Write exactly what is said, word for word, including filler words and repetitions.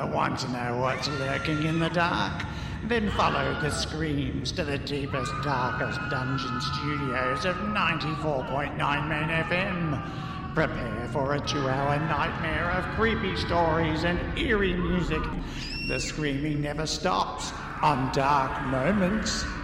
Want to know what's lurking in the dark? Then follow the screams to the deepest, darkest dungeon studios of ninety-four point nine Main F M. Prepare for a two-hour nightmare of creepy stories and eerie music. The screaming never stops on Dark Moments.